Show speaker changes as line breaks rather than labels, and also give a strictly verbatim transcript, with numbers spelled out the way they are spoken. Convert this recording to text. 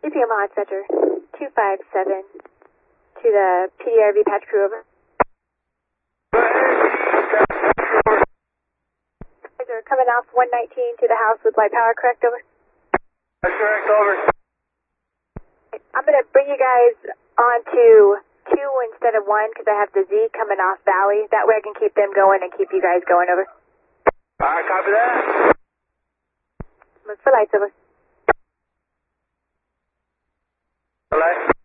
T P M Hot Center, two five seven, to the P D R V patch crew, over. Guys are coming off one nineteen to the house with light power, correct, over?
That's correct, over.
I'm going to bring you guys onto two instead of one because I have the Z coming off Valley. That way I can keep them going and keep you guys going, over.
Alright, copy that.
Look for lights, over.
Light.